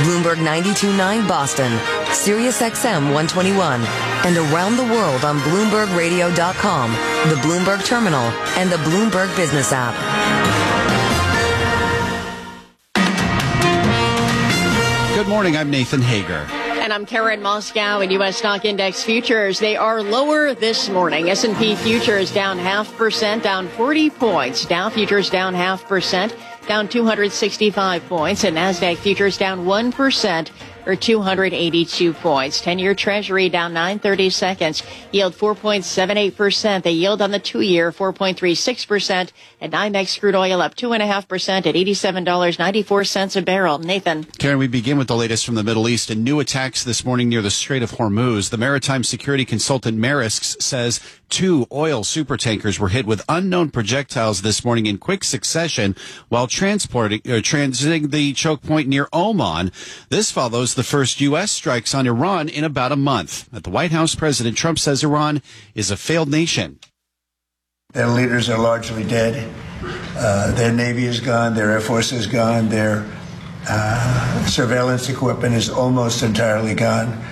Bloomberg 92.9 Boston, Sirius XM 121, and around the world on BloombergRadio.com, the Bloomberg Terminal, and the Bloomberg Business app. Good morning, I'm Nathan Hager. And I'm Karen Moscow. In U.S. stock index futures, they are lower this morning. S&P futures down 0.5%, down 40 points. Dow futures down 0.5%, down 265 points. And NASDAQ futures down 1%, or 282 points. 10-year Treasury down 9/32, yield 4.78%. The yield on the 2-year 4.36%. And NYMEX crude oil up 2.5% at $87.94 a barrel. Nathan. Karen, we begin with the latest from the Middle East and new attacks this morning near the Strait of Hormuz. The maritime security consultant Maersk says 2 oil supertankers were hit with unknown projectiles this morning in quick succession while transiting the choke point near Oman. This follows the first U.S. strikes on Iran in about a month. At the White House, President Trump says Iran is a failed nation. Their leaders are largely dead. Their Navy is gone. Their Air Force is gone. Their surveillance equipment is almost entirely gone.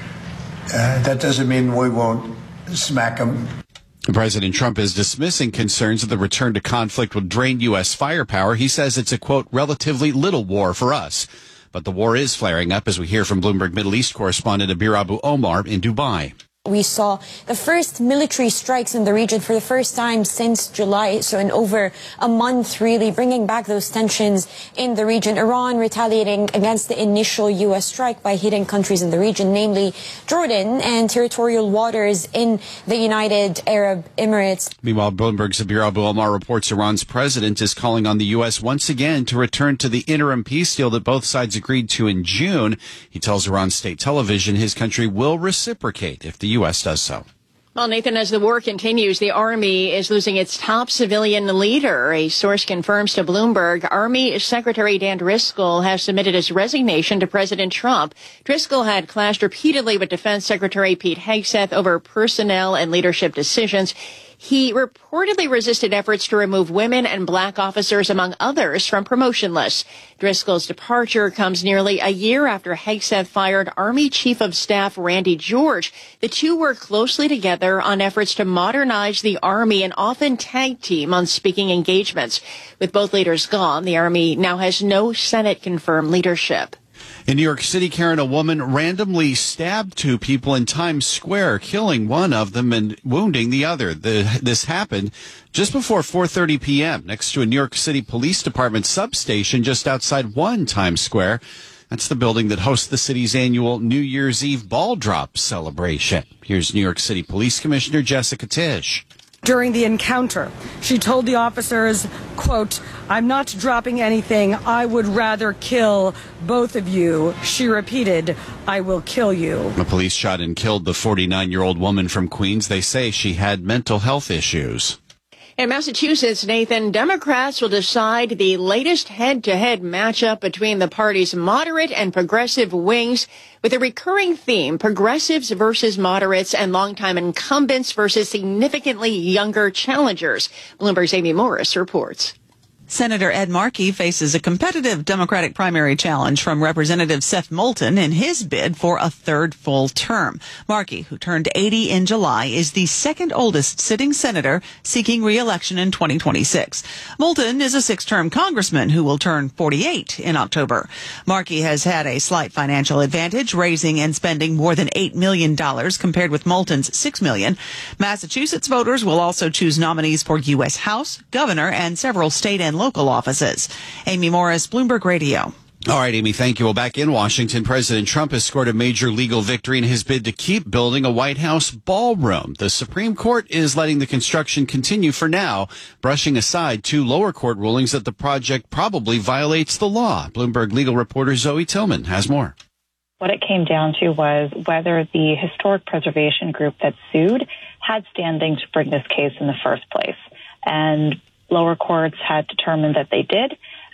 That doesn't mean we won't smack them. President Trump is dismissing concerns that the return to conflict will drain U.S. firepower. He says it's a, quote, relatively little war for us. But the war is flaring up, as we hear from Bloomberg Middle East correspondent Abir Abu Omar in Dubai. We saw the first military strikes in the region for the first time since July, so in over a month, really bringing back those tensions in the region. Iran retaliating against the initial U.S. strike by hitting countries in the region, namely Jordan and territorial waters in the United Arab Emirates. Meanwhile, Bloomberg's Abir Abu Omar reports Iran's president is calling on the U.S. once again to return to the interim peace deal that both sides agreed to in June. He tells Iran state television his country will reciprocate if the U.S. does so. Well, Nathan, as the war continues, the Army is losing its top civilian leader. A source confirms to Bloomberg Army Secretary Dan Driscoll has submitted his resignation to President Trump. Driscoll had clashed repeatedly with Defense Secretary Pete Hegseth over personnel and leadership decisions. He reportedly resisted efforts to remove women and black officers, among others, from promotion lists. Driscoll's departure comes nearly a year after Hegseth fired Army Chief of Staff Randy George. The two worked closely together on efforts to modernize the Army and often tag team on speaking engagements. With both leaders gone, the Army now has no Senate-confirmed leadership. In New York City, Karen, a woman randomly stabbed 2 people in Times Square, killing one of them and wounding the other. This happened just before 4:30 p.m. next to a New York City Police Department substation just outside 1 Times Square. That's the building that hosts the city's annual New Year's Eve ball drop celebration. Here's New York City Police Commissioner Jessica Tisch. During the encounter, she told the officers, quote, "I'm not dropping anything. I would rather kill both of you." She repeated, "I will kill you." The police shot and killed the 49-year-old woman from Queens. They say she had mental health issues. In Massachusetts, Nathan, Democrats will decide the latest head-to-head matchup between the party's moderate and progressive wings, with a recurring theme: progressives versus moderates and longtime incumbents versus significantly younger challengers. Bloomberg's Amy Morris reports. Senator Ed Markey faces a competitive Democratic primary challenge from Representative Seth Moulton in his bid for a 3rd full term. Markey, who turned 80 in July, is the 2nd oldest sitting senator seeking re-election in 2026. Moulton is a 6-term congressman who will turn 48 in October. Markey has had a slight financial advantage, raising and spending more than $8 million compared with Moulton's $6 million. Massachusetts voters will also choose nominees for U.S. House, governor, and several state and local offices. Amy Morris, Bloomberg Radio. All right, Amy, thank you. Well, back in Washington, President Trump has scored a major legal victory in his bid to keep building a White House ballroom. The Supreme Court is letting the construction continue for now, brushing aside 2 lower court rulings that the project probably violates the law. Bloomberg legal reporter Zoe Tillman has more. What it came down to was whether the historic preservation group that sued had standing to bring this case in the first place. And lower courts had determined that they did.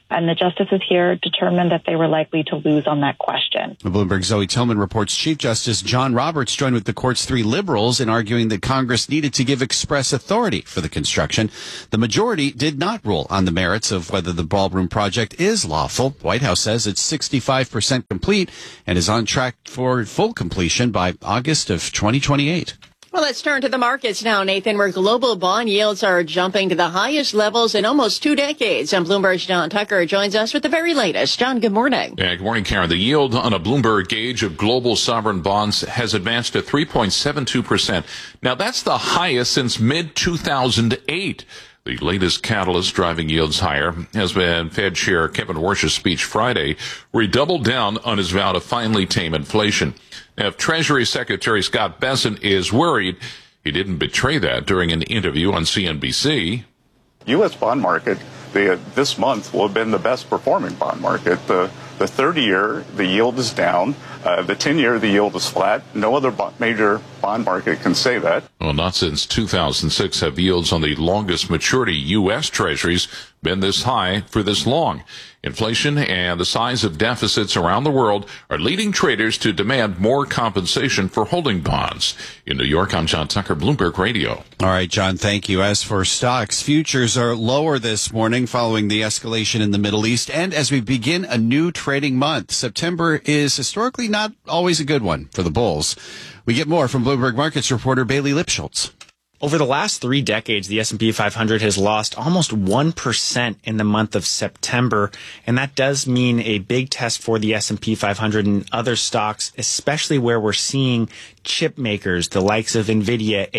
And the justices here determined that they were likely to lose on that question. Bloomberg's Zoe Tillman reports Chief Justice John Roberts joined with the court's three liberals in arguing that Congress needed to give express authority for the construction. The majority did not rule on the merits of whether the ballroom project is lawful. White House says it's 65% complete and is on track for full completion by August of 2028. Well, let's turn to the markets now, Nathan, where global bond yields are jumping to the highest levels in almost 2 decades. And Bloomberg's John Tucker joins us with the very latest. John, good morning. Yeah, good morning, Karen. The yield on a Bloomberg gauge of global sovereign bonds has advanced to 3.72%. Now, that's the highest since mid-2008. The latest catalyst driving yields higher has been Fed Chair Kevin Warsh's speech Friday, where he doubled down on his vow to finally tame inflation. Now, if Treasury Secretary Scott Bessent is worried, he didn't betray that during an interview on CNBC. U.S. bond market this month will have been the best performing bond market. The 30-year, the yield is down. The 10-year, the yield is flat. No other major bond market can say that. Well, not since 2006 have yields on the longest maturity U.S. Treasuries been this high for this long. Inflation and the size of deficits around the world are leading traders to demand more compensation for holding bonds. In New York, I'm John Tucker, Bloomberg Radio. All right, John, thank you. As for stocks, futures are lower this morning following the escalation in the Middle East. And as we begin a new trading month, September is historically not always a good one for the bulls. We get more from Bloomberg Markets reporter Bailey Lipschultz. Over the last 3 decades, the S&P 500 has lost almost 1% in the month of September, and that does mean a big test for the S&P 500 and other stocks, especially where we're seeing chip makers, the likes of NVIDIA,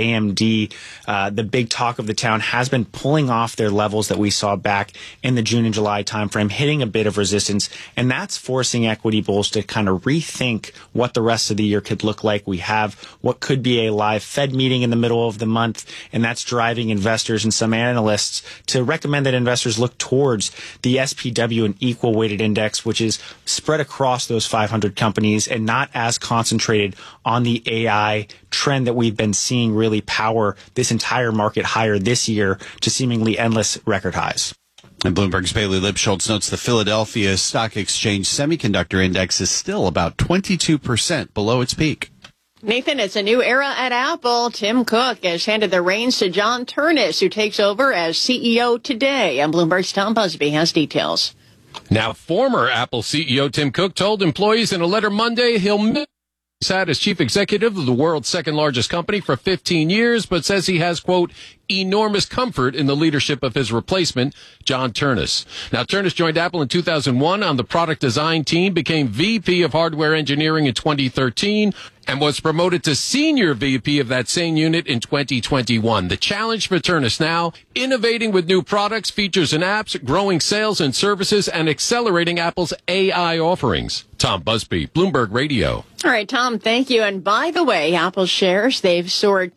AMD, the big talk of the town has been pulling off their levels that we saw back in the June and July timeframe, hitting a bit of resistance, and that's forcing equity bulls to kind of rethink what the rest of the year could look like. We have what could be a live Fed meeting in the middle of the month, and that's driving investors and some analysts to recommend that investors look towards the SPW, an equal weighted index, which is spread across those 500 companies and not as concentrated on the AI trend that we've been seeing really power this entire market higher this year to seemingly endless record highs. And Bloomberg's Bailey Lipschultz notes the Philadelphia Stock Exchange Semiconductor Index is still about 22% below its peak. Nathan, it's a new era at Apple. Tim Cook has handed the reins to John Ternus, who takes over as CEO today. And Bloomberg's Tom Busby has details. Now, former Apple CEO Tim Cook told employees in a letter Monday he'll sat as chief executive of the world's second largest company for 15 years, but says he has, quote, enormous comfort in the leadership of his replacement, John Ternus. Now, Ternus joined Apple in 2001 on the product design team, became VP of hardware engineering in 2013, and was promoted to senior VP of that same unit in 2021. The challenge for Ternus now, innovating with new products, features, and apps, growing sales and services, and accelerating Apple's AI offerings. Tom Busby, Bloomberg Radio. All right, Tom, thank you. And by the way, Apple shares, they've soared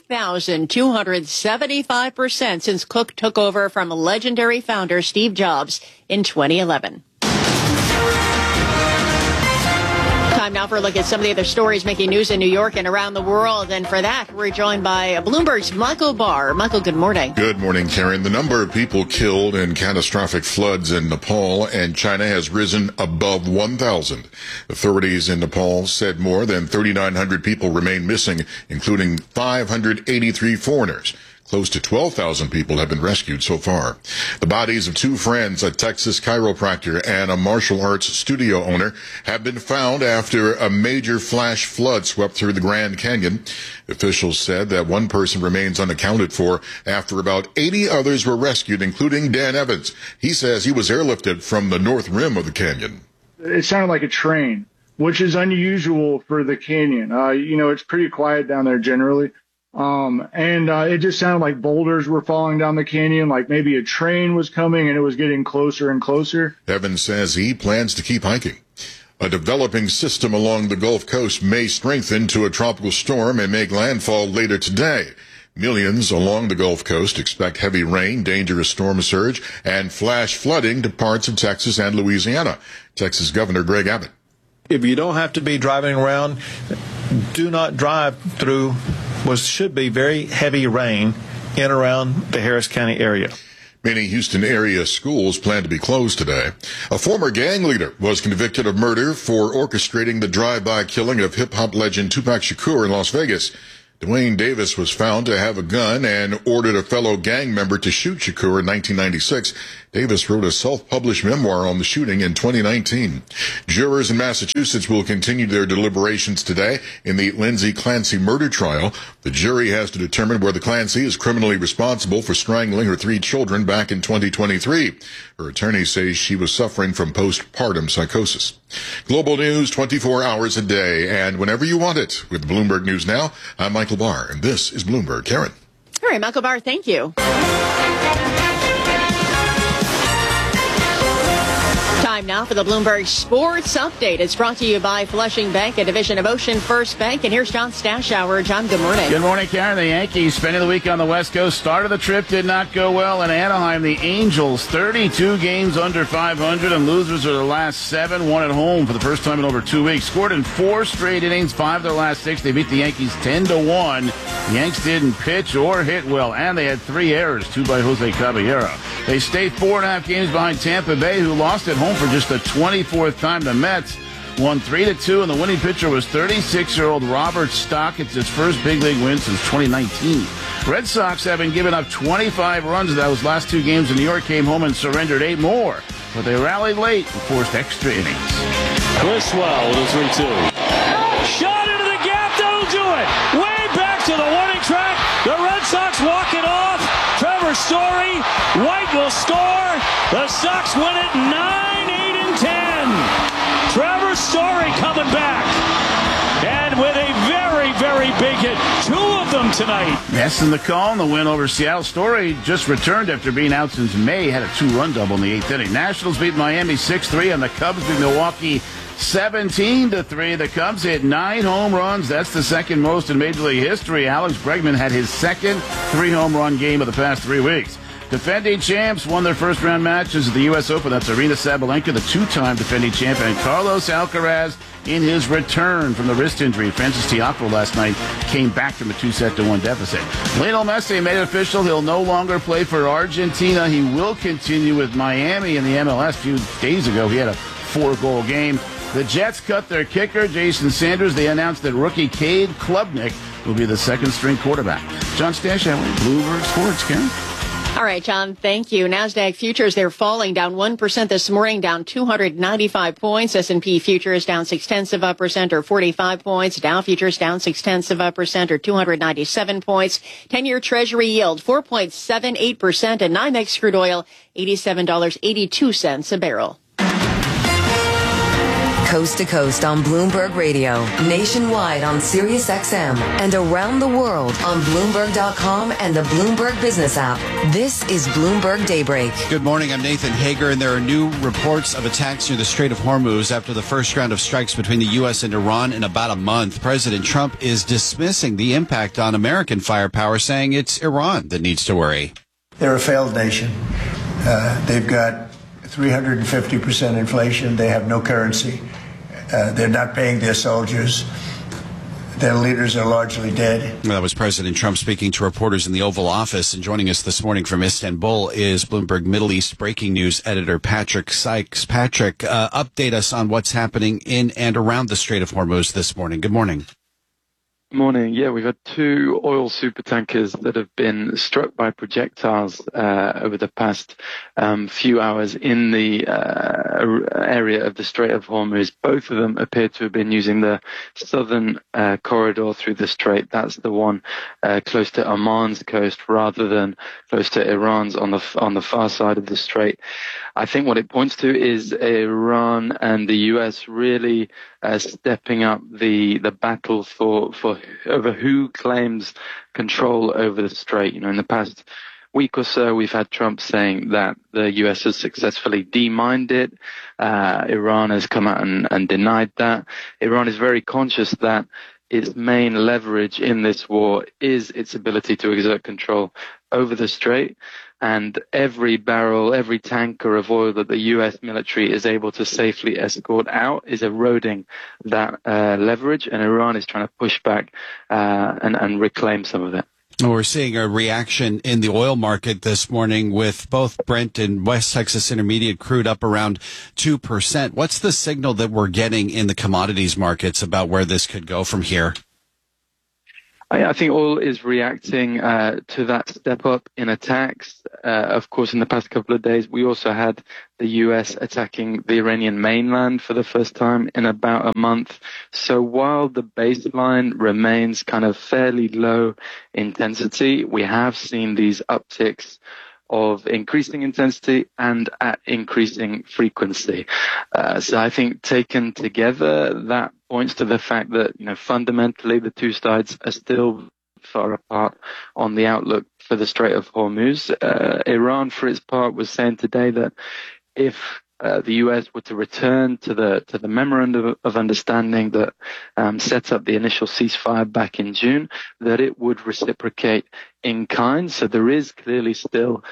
2,275% since Cook took over from legendary founder Steve Jobs in 2011. Time now for a look at some of the other stories making news in New York and around the world. And for that, we're joined by Bloomberg's Michael Barr. Michael, good morning. Good morning, Karen. The number of people killed in catastrophic floods in Nepal and China has risen above 1,000. Authorities in Nepal said more than 3,900 people remain missing, including 583 foreigners. Close to 12,000 people have been rescued so far. The bodies of 2 friends, a Texas chiropractor and a martial arts studio owner, have been found after a major flash flood swept through the Grand Canyon. Officials said that 1 person remains unaccounted for after about 80 others were rescued, including Dan Evans. He says he was airlifted from the north rim of the canyon. It sounded like a train, which is unusual for the canyon. It's pretty quiet down there generally. It just sounded like boulders were falling down the canyon, like maybe a train was coming and it was getting closer and closer. Evans says he plans to keep hiking. A developing system along the Gulf Coast may strengthen to a tropical storm and make landfall later today. Millions along the Gulf Coast expect heavy rain, dangerous storm surge, and flash flooding to parts of Texas and Louisiana. Texas Governor Greg Abbott. If you don't have to be driving around, do not drive through what should be very heavy rain in around the Harris County area. Many Houston area schools plan to be closed today. A former gang leader was convicted of murder for orchestrating the drive-by killing of hip-hop legend Tupac Shakur in Las Vegas. Dwayne Davis was found to have a gun and ordered a fellow gang member to shoot Shakur in 1996. Davis wrote a self-published memoir on the shooting in 2019. Jurors in Massachusetts will continue their deliberations today in the Lindsay Clancy murder trial. The jury has to determine whether Clancy is criminally responsible for strangling her 3 children back in 2023. Her attorney says she was suffering from postpartum psychosis. Global news 24 hours a day and whenever you want it. With Bloomberg News Now, I'm Michael Barr, and this is Bloomberg. Karen. All right, Michael Barr, thank you. Time now for the Bloomberg Sports Update. It's brought to you by Flushing Bank, a division of Ocean First Bank. And here's John Stashower. John, good morning. Good morning, Karen. The Yankees spending the week on the West Coast. Start of the trip did not go well in Anaheim. The Angels, 32 games under 500, and losers are the last 7, won at home for the first time in over 2 weeks. Scored in 4 straight innings, 5 of their last 6. They beat the Yankees 10-1. The Yanks didn't pitch or hit well, and they had 3 errors, 2 by Jose Caballero. They stayed 4.5 games behind Tampa Bay, who lost at home for just the 24th time. The Mets won 3-2, and the winning pitcher was 36-year-old Robert Stock. It's his first big league win since 2019. Red Sox, having given up 25 runs in those last 2 games in New York, came home and surrendered 8 more, but they rallied late and forced extra innings. Criswell with a 3-2. Shot into the gap, that'll do it. Way back to the warning track. The Red Sox walk it off. Trevor Story, White will score. The Sox win it 9-8-10. Trevor Story coming back. And with a very, very big hit. 2 of them tonight. Yes, in the call, and the win over Seattle. Story just returned after being out since May. Had a 2-run double in the 8th inning. Nationals beat Miami 6-3, and the Cubs beat Milwaukee 17-3. The Cubs hit 9 home runs. That's the second most in Major League history. Alex Bregman had his second 3-home run game of the past 3 weeks. Defending champs won their first-round matches at the U.S. Open. That's Arena Sabalenka, the 2-time defending champ, and Carlos Alcaraz in his return from the wrist injury. Francis Tiafoe last night came back from a 2-1 deficit. Lionel Messi made it official. He'll no longer play for Argentina. He will continue with Miami in the MLS. A few days ago, he had a 4-goal game. The Jets cut their kicker, Jason Sanders. They announced that rookie Cade Klubnik will be the second-string quarterback. John Stashower, Bloomberg Sports. Karen? All right, John, thank you. NASDAQ futures, they're falling down 1% this morning, down 295 points. S&P futures down 0.6% or 45 points. Dow futures down 0.6% or 297 points. 10-year Treasury yield 4.78%, and NYMEX crude oil $87.82 a barrel. Coast to coast on Bloomberg Radio, nationwide on Sirius XM, and around the world on Bloomberg.com and the Bloomberg Business app. This is Bloomberg Daybreak. Good morning. I'm Nathan Hager, and there are new reports of attacks near the Strait of Hormuz after the first round of strikes between the U.S. and Iran in about a month. President Trump is dismissing the impact on American firepower, saying it's Iran that needs to worry. They're a failed nation. They've got 350% inflation. They have no currency. They're not paying their soldiers. Their leaders are largely dead. That was President Trump speaking to reporters in the Oval Office. And joining us this morning from Istanbul is Bloomberg Middle East breaking news editor Patrick Sykes. Patrick, update us on what's happening in and around the Strait of Hormuz this morning. Good morning. Morning. Yeah, we've had 2 oil supertankers that have been struck by projectiles over the past few hours in the area of the Strait of Hormuz. Both of them appear to have been using the southern corridor through the strait. That's the one close to Oman's coast rather than close to Iran's on the far side of the strait. I think what it points to is Iran and the U.S. really stepping up the battle for over who claims control over the strait. You know, in the past week or so, we've had Trump saying that the U.S. has successfully demined it. Iran has come out and denied that. Iran is very conscious that its main leverage in this war is its ability to exert control over the strait. And every barrel, every tanker of oil that the U.S. military is able to safely escort out is eroding that leverage, and Iran is trying to push back and reclaim some of it. We're seeing a reaction in the oil market this morning with both Brent and West Texas Intermediate crude up around 2%. What's the signal that we're getting in the commodities markets about where this could go from here? I think oil is reacting to that step up in attacks. Of course, in the past couple of days, we also had the U.S. attacking the Iranian mainland for the first time in about a month. So while the baseline remains kind of fairly low intensity, we have seen these upticks of increasing intensity and at increasing frequency. So I think taken together, that points to the fact that, fundamentally the two sides are still far apart on the outlook for the Strait of Hormuz. Iran, for its part, was saying today that if the U.S. were to return to the memorandum of understanding that set up the initial ceasefire back in June, that it would reciprocate in kind. So there is clearly still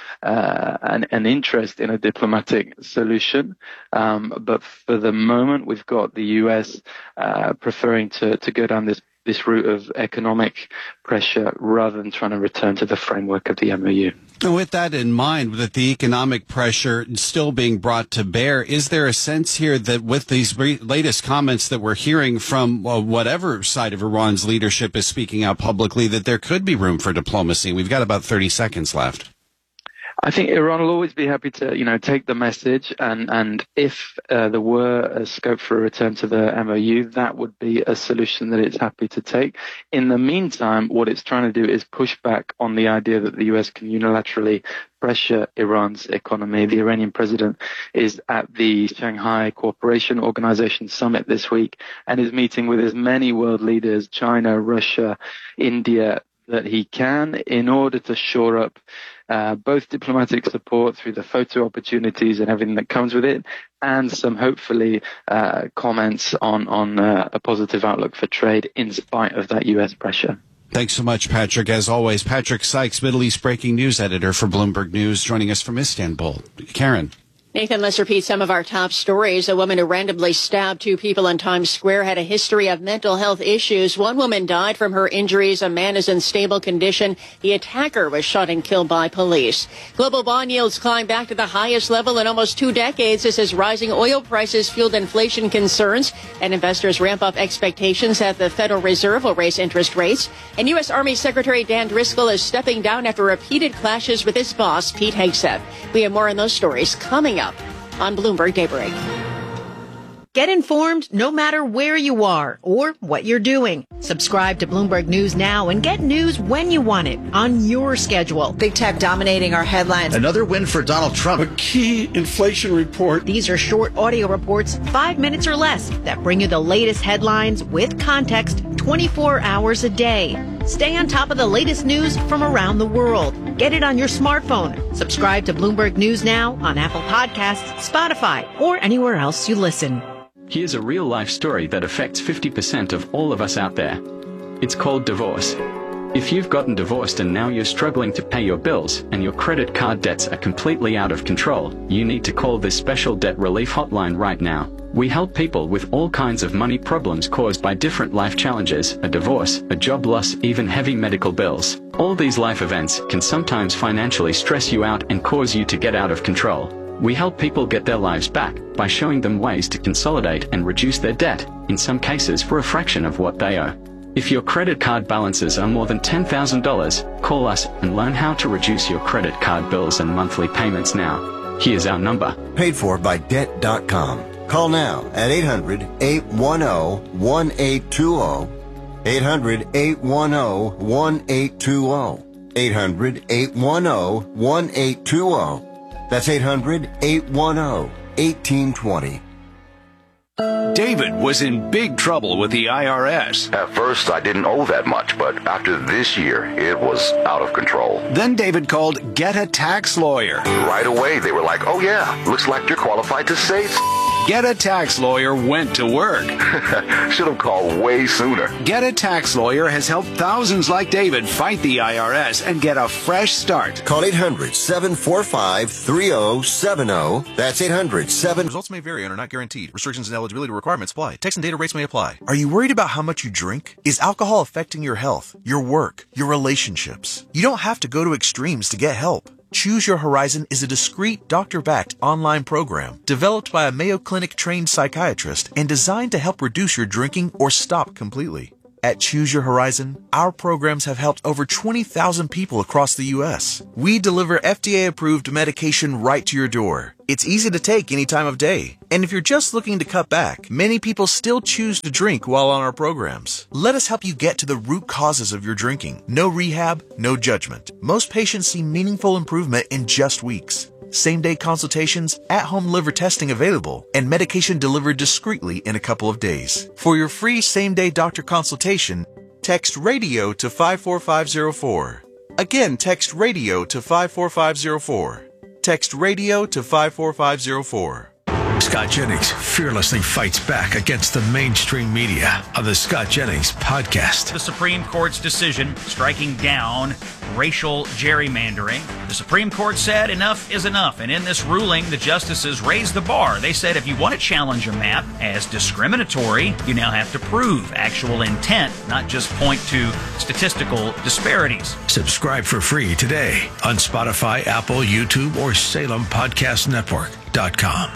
an interest in a diplomatic solution. But for the moment, we've got the U.S. preferring to go down this route of economic pressure rather than trying to return to the framework of the MOU. And with that in mind, that the economic pressure still being brought to bear, is there a sense here that with these latest comments that we're hearing from whatever side of Iran's leadership is speaking out publicly, that there could be room for diplomacy? We've got about 30 seconds left. I think Iran will always be happy to, take the message, and if there were a scope for a return to the MOU, that would be a solution that it's happy to take. In the meantime, what it's trying to do is push back on the idea that the US can unilaterally pressure Iran's economy. The Iranian president is at the Shanghai Cooperation Organization Summit this week and is meeting with as many world leaders, China, Russia, India, that he can in order to shore up both diplomatic support through the photo opportunities and everything that comes with it, and some hopefully comments on a positive outlook for trade in spite of that U.S. pressure. Thanks so much, Patrick. As always, Patrick Sykes, Middle East breaking news editor for Bloomberg News, joining us from Istanbul. Karen. Nathan, let's repeat some of our top stories. A woman who randomly stabbed two people in Times Square had a history of mental health issues. One woman died from her injuries. A man is in stable condition. The attacker was shot and killed by police. Global bond yields climbed back to the highest level in almost 2 decades. This as rising oil prices fueled inflation concerns, and investors ramp up expectations that the Federal Reserve will raise interest rates. And U.S. Army Secretary Dan Driscoll is stepping down after repeated clashes with his boss, Pete Hegseth. We have more on those stories coming up on Bloomberg Daybreak. Get informed no matter where you are or what you're doing. Subscribe to Bloomberg News now and get news when you want it on your schedule. Big tech dominating our headlines. Another win for Donald Trump. A key inflation report. These are short audio reports, 5 minutes or less, that bring you the latest headlines with context 24 hours a day. Stay on top of the latest news from around the world. Get it on your smartphone. Subscribe to Bloomberg News now on Apple Podcasts, Spotify, or anywhere else you listen. Here's a real-life story that affects 50% of all of us out there. It's called divorce. If you've gotten divorced and now you're struggling to pay your bills and your credit card debts are completely out of control, you need to call this special debt relief hotline right now. We help people with all kinds of money problems caused by different life challenges, a divorce, a job loss, even heavy medical bills. All these life events can sometimes financially stress you out and cause you to get out of control. We help people get their lives back by showing them ways to consolidate and reduce their debt, in some cases for a fraction of what they owe. If your credit card balances are more than $10,000, call us and learn how to reduce your credit card bills and monthly payments now. Here's our number. Paid for by Debt.com. Call now at 800-810-1820. 800-810-1820. 800-810-1820. That's 800-810-1820. David was in big trouble with the IRS. At first, I didn't owe that much, but after this year, it was out of control. Then David called Get a Tax Lawyer. Right away, they were like, oh yeah, looks like you're qualified to save. Get a Tax Lawyer went to work. Should have called way sooner. Get a Tax Lawyer has helped thousands like David fight the IRS and get a fresh start. Call 800-745-3070. That's 800-7... Results may vary and are not guaranteed. Restrictions and eligibility requirements apply. Text and data rates may apply. Are you worried about how much you drink? Is alcohol affecting your health, your work, your relationships? You don't have to go to extremes to get help. Choose Your Horizon is a discreet, doctor-backed online program developed by a Mayo Clinic-trained psychiatrist and designed to help reduce your drinking or stop completely. At Choose Your Horizon, our programs have helped over 20,000 people across the U.S. We deliver FDA-approved medication right to your door. It's easy to take any time of day. And if you're just looking to cut back, many people still choose to drink while on our programs. Let us help you get to the root causes of your drinking. No rehab, no judgment. Most patients see meaningful improvement in just weeks. Same-day consultations, at-home liver testing available, and medication delivered discreetly in a couple of days. For your free same-day doctor consultation, text RADIO to 54504. Again, text RADIO to 54504. Text RADIO to 54504. Scott Jennings fearlessly fights back against the mainstream media on the Scott Jennings podcast. The Supreme Court's decision striking down racial gerrymandering. The Supreme Court said enough is enough, and in this ruling, the justices raised the bar. They said if you want to challenge a map as discriminatory, you now have to prove actual intent, not just point to statistical disparities. Subscribe for free today on Spotify, Apple, YouTube, or SalemPodcastNetwork.com.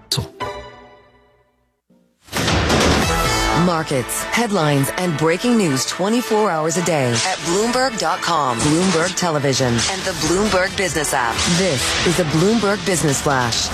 Markets, headlines, and breaking news 24 hours a day at Bloomberg.com, Bloomberg Television, and the Bloomberg Business app. This is the Bloomberg Business Flash.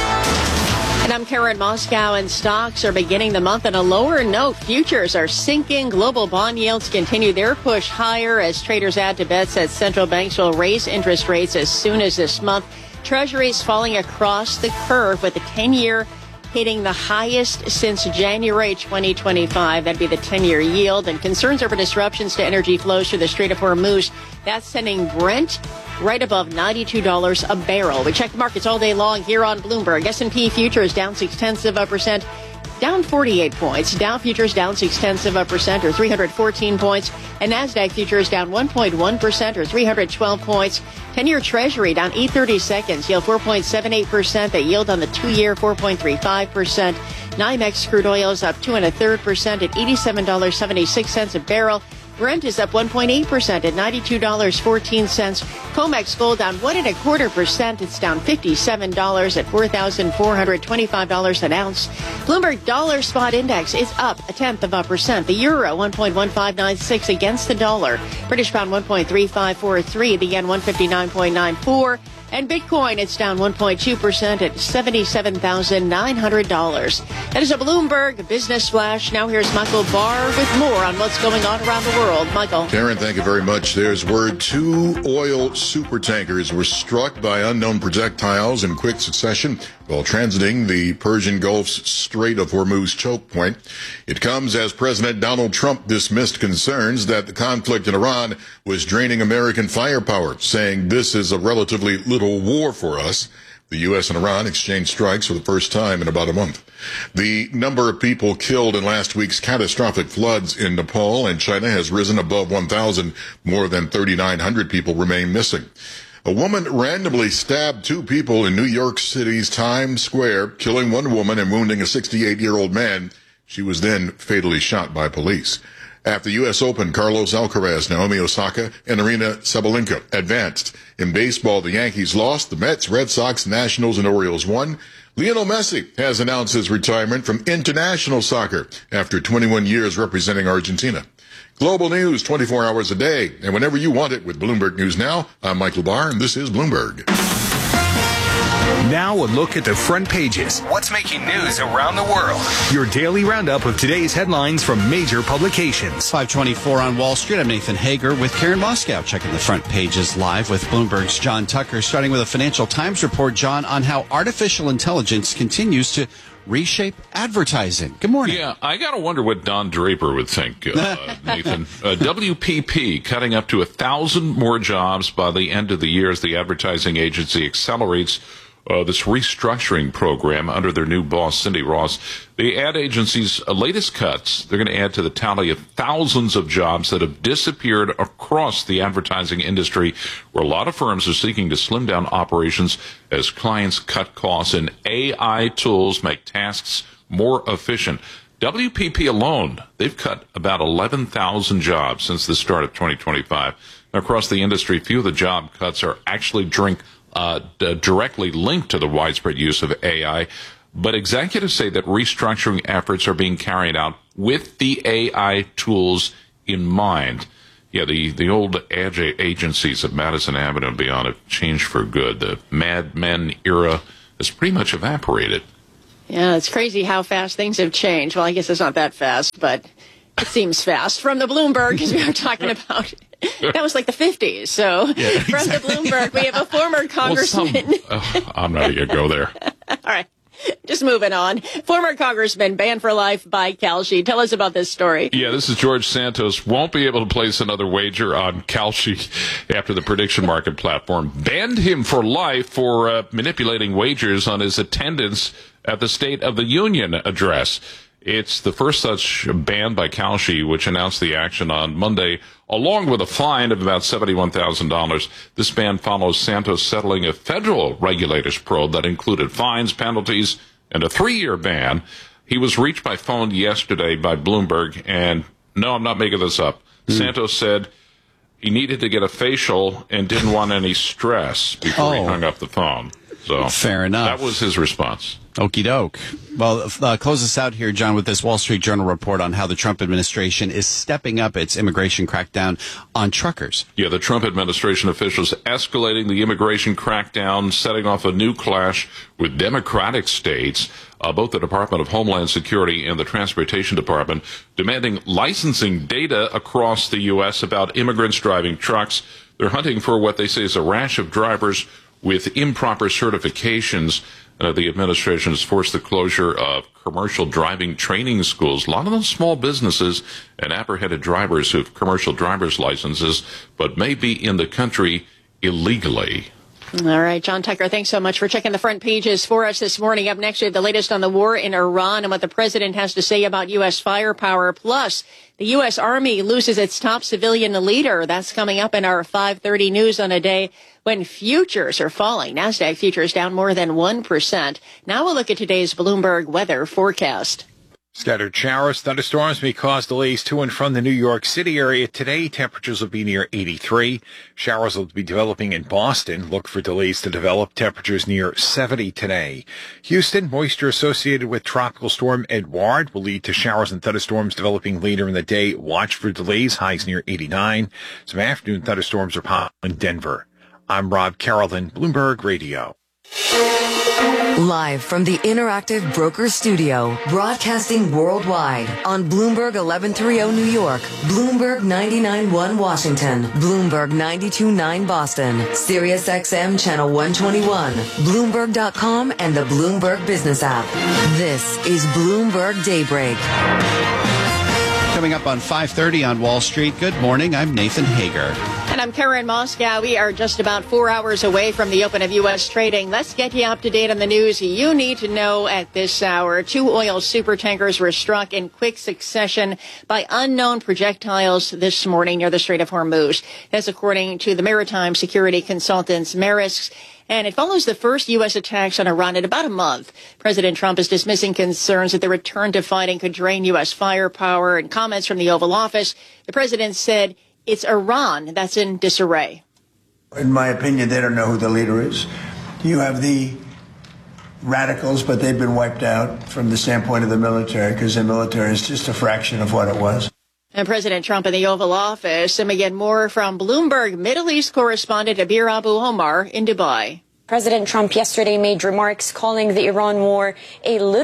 And I'm Karen Moscow, and stocks are beginning the month on a lower note. Futures are sinking. Global bond yields continue their push higher as traders add to bets that central banks will raise interest rates as soon as this month. Treasuries falling across the curve with the 10-year hitting the highest since January 2025. That'd be the 10-year yield. And concerns over disruptions to energy flows through the Strait of Hormuz. That's sending Brent right above $92 a barrel. We check the markets all day long here on Bloomberg. S&P futures down 0.6%. Down 48 points. Dow futures down 0.6% or 314 points. And NASDAQ futures down 1.1% or 312 points. 10-year Treasury down 8/32, yield 4.78%. The yield on the 2-year 4.35%. NYMEX crude oil is up 2.33% at $87.76 a barrel. Brent is up 1.8% at $92.14. COMEX gold down 1.25%. It's down $57 at $4,425 an ounce. Bloomberg Dollar Spot Index is up 0.1%. The euro 1.1596 against the dollar. British pound 1.3543. The yen 159.94. And Bitcoin, it's down 1.2% at $77,900. That is a Bloomberg Business Flash. Now here's Michael Barr with more on what's going on around the world. Michael. Karen, thank you very much. There's word 2 oil supertankers were struck by unknown projectiles in quick succession while transiting the Persian Gulf's Strait of Hormuz choke point. It comes as President Donald Trump dismissed concerns that the conflict in Iran was draining American firepower, saying this is a relatively little war for us. The U.S. and Iran exchanged strikes for the first time in about a month. The number of people killed in last week's catastrophic floods in Nepal and China has risen above 1,000. More than 3,900 people remain missing. A woman randomly stabbed 2 people in New York City's Times Square, killing 1 woman and wounding a 68-year-old man. She was then fatally shot by police. After the U.S. Open, Carlos Alcaraz, Naomi Osaka, and Arina Sabalenka advanced. In baseball, the Yankees lost. The Mets, Red Sox, Nationals, and Orioles won. Lionel Messi has announced his retirement from international soccer after 21 years representing Argentina. Global news 24 hours a day, and whenever you want it with Bloomberg News Now. I'm Michael Barr, and this is Bloomberg. Now a look at the front pages. What's making news around the world? Your daily roundup of today's headlines from major publications. 524 on Wall Street. I'm Nathan Hager with Karen Moscow, checking the front pages live with Bloomberg's John Tucker, starting with a Financial Times report, John, on how artificial intelligence continues to reshape advertising. Good morning. Yeah, I got to wonder what Don Draper would think, Nathan. WPP cutting up to 1,000 more jobs by the end of the year as the advertising agency accelerates this restructuring program under their new boss, Cindy Ross. The ad agency's latest cuts, they're going to add to the tally of thousands of jobs that have disappeared across the advertising industry, where a lot of firms are seeking to slim down operations as clients cut costs and AI tools make tasks more efficient. WPP alone, they've cut about 11,000 jobs since the start of 2025. Across the industry, few of the job cuts are actually directly linked to the widespread use of AI, but executives say that restructuring efforts are being carried out with the AI tools in mind. Yeah, the old ad agencies at Madison Avenue and beyond have changed for good. The Mad Men era has pretty much evaporated. Yeah, it's crazy how fast things have changed. Well, I guess it's not that fast, but it seems fast. From the Bloomberg, as we were talking about, that was like the 50s. So yeah, from the Bloomberg, we have a former congressman. I'm not going to go there. All right. Just moving on. Former congressman banned for life by Kalshi. Tell us about this story. Yeah, this is George Santos. Won't be able to place another wager on Kalshi after the prediction market platform banned him for life for manipulating wagers on his attendance at the State of the Union address. It's the first such ban by Kalshi, which announced the action on Monday, along with a fine of about $71,000. This ban follows Santos settling a federal regulators probe that included fines, penalties, and a 3-year ban. He was reached by phone yesterday by Bloomberg, and no, I'm not making this up. Santos said he needed to get a facial and didn't want any stress before he hung up the phone. So fair enough. That was his response. Okie doke. Well, close us out here, John, with this Wall Street Journal report on how the Trump administration is stepping up its immigration crackdown on truckers. Yeah, the Trump administration officials escalating the immigration crackdown, setting off a new clash with Democratic states, both the Department of Homeland Security and the Transportation Department, demanding licensing data across the U.S. about immigrants driving trucks. They're hunting for what they say is a rash of drivers with improper certifications. The administration has forced the closure of commercial driving training schools. A lot of those small businesses and apprehended drivers who have commercial driver's licenses, but may be in the country illegally. All right, John Tucker, thanks so much for checking the front pages for us this morning. Up next, we have the latest on the war in Iran and what the president has to say about U.S. firepower. Plus, the U.S. Army loses its top civilian leader. That's coming up in our 5:30 news on a day when futures are falling. NASDAQ futures down more than 1%. Now we'll look at today's Bloomberg weather forecast. Scattered showers, thunderstorms may cause delays to and from the New York City area. Today, temperatures will be near 83. Showers will be developing in Boston. Look for delays to develop. Temperatures near 70 today. Houston, moisture associated with Tropical Storm Edouard will lead to showers and thunderstorms developing later in the day. Watch for delays, highs near 89. Some afternoon thunderstorms are possible in Denver. I'm Rob Carrollton, Bloomberg Radio. Live from the Interactive Brokers Studio, broadcasting worldwide on Bloomberg 1130 New York, Bloomberg 99.1 Washington, Bloomberg 92.9 Boston, Sirius XM Channel 121, Bloomberg.com, and the Bloomberg Business app. This is Bloomberg Daybreak. Coming up on 5:30 on Wall Street. Good morning. I'm Nathan Hager. And I'm Karen Moscow. We are just about 4 hours away from the open of U.S. trading. Let's get you up to date on the news you need to know at this hour. 2 oil supertankers were struck in quick succession by unknown projectiles this morning near the Strait of Hormuz. That's according to the maritime security consultants Maersk. And it follows the first U.S. attacks on Iran in about a month. President Trump is dismissing concerns that the return to fighting could drain U.S. firepower. In comments from the Oval Office, the president said it's Iran that's in disarray. In my opinion, they don't know who the leader is. You have the radicals, but they've been wiped out from the standpoint of the military because the military is just a fraction of what it was. And President Trump in the Oval Office. And we get more from Bloomberg Middle East correspondent Abir Abu Omar in Dubai. President Trump yesterday made remarks calling the Iran war a little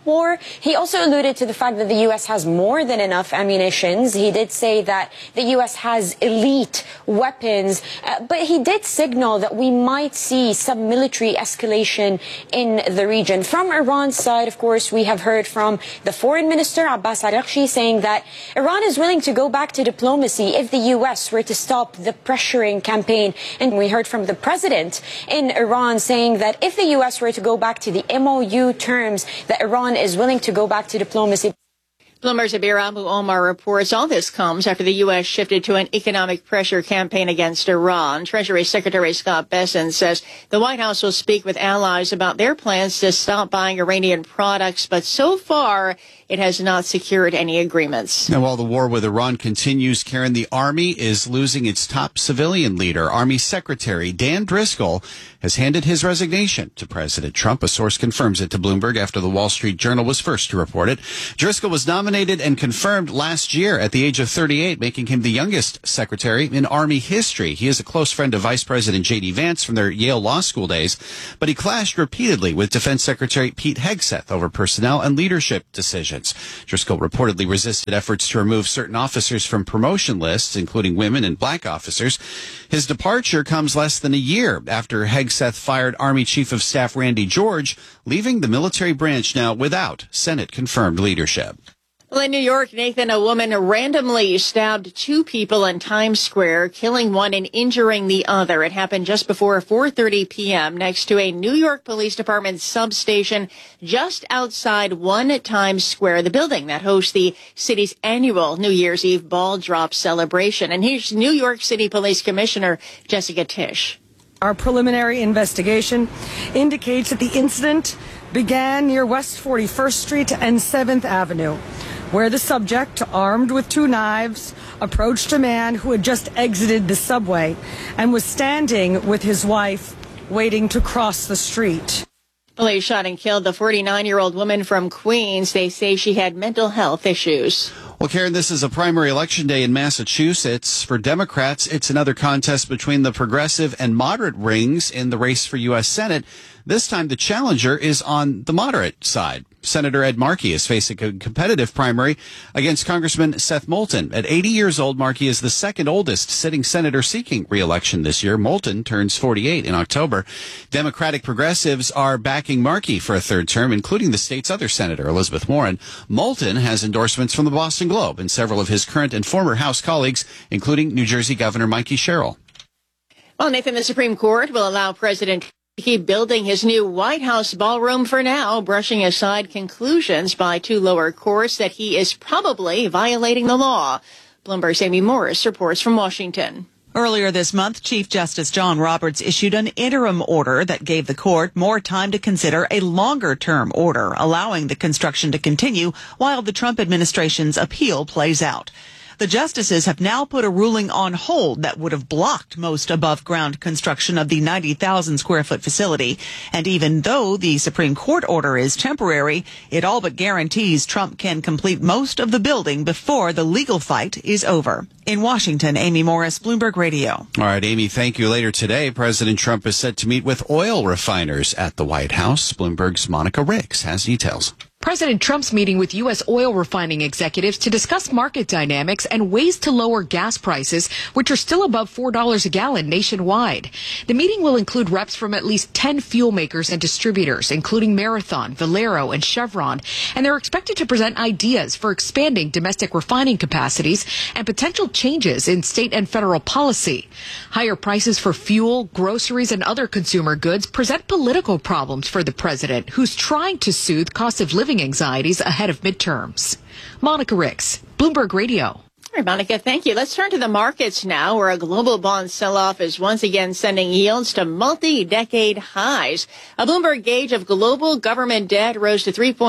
war. He also alluded to the fact that the U.S. has more than enough ammunition. He did say that the U.S. has elite weapons, but he did signal that we might see some military escalation in the region. From Iran's side, of course, we have heard from the foreign minister, Abbas Araghchi, saying that Iran is willing to go back to diplomacy if the U.S. were to stop the pressuring campaign. And we heard from the president in Iran saying that if the U.S. were to go back to the MOU terms, that Iran is willing to go back to diplomacy. Bloomberg's Abir Abu Omar reports all this comes after the U.S. shifted to an economic pressure campaign against Iran. Treasury Secretary Scott Bessent says the White House will speak with allies about their plans to stop buying Iranian products, but so far it has not secured any agreements. Now, while the war with Iran continues, Karen, the Army is losing its top civilian leader. Army Secretary Dan Driscoll has handed his resignation to President Trump. A source confirms it to Bloomberg after the Wall Street Journal was first to report it. Driscoll was nominated and confirmed last year at the age of 38, making him the youngest secretary in Army history. He is a close friend of Vice President J.D. Vance from their Yale Law School days, but he clashed repeatedly with Defense Secretary Pete Hegseth over personnel and leadership decisions. Driscoll reportedly resisted efforts to remove certain officers from promotion lists, including women and black officers. His departure comes less than a year after Hegseth fired Army Chief of Staff Randy George, leaving the military branch now without Senate-confirmed leadership. Well, in New York, Nathan, a woman randomly stabbed two people in Times Square, killing one and injuring the other. It happened just before 4:30 p.m. next to a New York Police Department substation just outside One Times Square, the building that hosts the city's annual New Year's Eve ball drop celebration. And here's New York City Police Commissioner Jessica Tisch. Our preliminary investigation indicates that the incident began near West 41st Street and 7th Avenue, where the subject, armed with two knives, approached a man who had just exited the subway and was standing with his wife waiting to cross the street. Police shot and killed the 49-year-old woman from Queens. They say she had mental health issues. Well, Karen, this is a primary election day in Massachusetts. For Democrats, it's another contest between the progressive and moderate rings in the race for U.S. Senate. This time, the challenger is on the moderate side. Senator Ed Markey is facing a competitive primary against Congressman Seth Moulton. At 80 years old, Markey is the second oldest sitting senator seeking re-election this year. Moulton turns 48 in October. Democratic progressives are backing Markey for a third term, including the state's other senator, Elizabeth Warren. Moulton has endorsements from the Boston Globe and several of his current and former House colleagues, including New Jersey Governor Mikey Sherrill. Well, Nathan, the Supreme Court will allow President to keep building his new White House ballroom for now, brushing aside conclusions by two lower courts that he is probably violating the law. Bloomberg's Amy Morris reports from Washington. Earlier this month, Chief Justice John Roberts issued an interim order that gave the court more time to consider a longer-term order, allowing the construction to continue while the Trump administration's appeal plays out. The justices have now put a ruling on hold that would have blocked most above-ground construction of the 90,000-square-foot facility. And even though the Supreme Court order is temporary, it all but guarantees Trump can complete most of the building before the legal fight is over. In Washington, Amy Morris, Bloomberg Radio. All right, Amy, thank you. Later today, President Trump is set to meet with oil refiners at the White House. Bloomberg's Monica Ricks has details. President Trump's meeting with U.S. oil refining executives to discuss market dynamics and ways to lower gas prices, which are still above $4 a gallon nationwide. The meeting will include reps from at least 10 fuel makers and distributors, including Marathon, Valero, and Chevron, and they're expected to present ideas for expanding domestic refining capacities and potential changes in state and federal policy. Higher prices for fuel, groceries, and other consumer goods present political problems for the president, who's trying to soothe cost of living anxieties ahead of midterms. Monica Ricks, Bloomberg Radio. All right, Monica, thank you. Let's turn to the markets now, where a global bond sell-off is once again sending yields to multi-decade highs. A Bloomberg gauge of global government debt rose to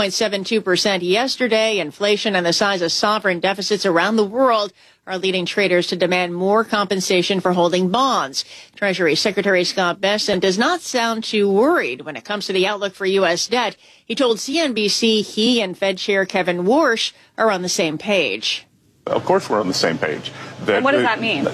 3.72% yesterday. Inflation and the size of sovereign deficits around the world are leading traders to demand more compensation for holding bonds. Treasury Secretary Scott Bessent does not sound too worried when it comes to the outlook for U.S. debt. He told CNBC he and Fed Chair Kevin Warsh are on the same page. Of course we're on the same page. What does that mean?